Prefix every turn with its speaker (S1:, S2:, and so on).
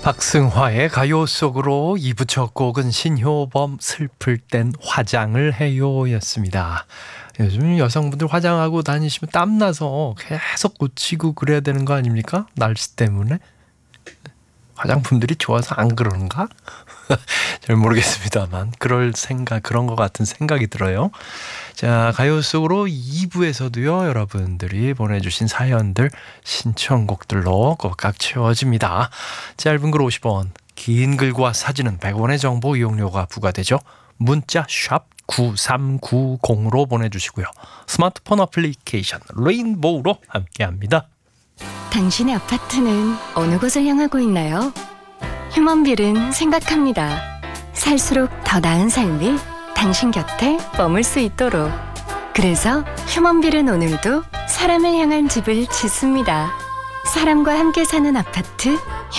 S1: 박승화의 가요 속으로 2부 첫 곡은 신효범 슬플 땐 화장을 해요 였습니다. 요즘 여성분들 화장하고 다니시면 땀나서 계속 고치고 그래야 되는 거 아닙니까? 날씨 때문에. 화장품들이 좋아서 안 그러는가? 잘 모르겠습니다만 그런 것 같은 생각이 들어요. 자, 가요 속으로 2부에서도요 여러분들이 보내주신 사연들 신청곡들로 꽉 채워집니다. 짧은 글 50원, 긴 글과 사진은 100원의 정보 이용료가 부과되죠. 문자 샵 9390으로 보내주시고요. 스마트폰 어플리케이션 레인보우로 함께합니다.
S2: 당신의 아파트는 어느 곳을 향하고 있나요? 휴먼빌은 생각합니다. 살수록 더 나은 삶이 당신 곁에 머물 수 있도록. 그래서 휴먼빌은 오늘도 사람을 향한 집을 짓습니다. 사람과 함께 사는 아파트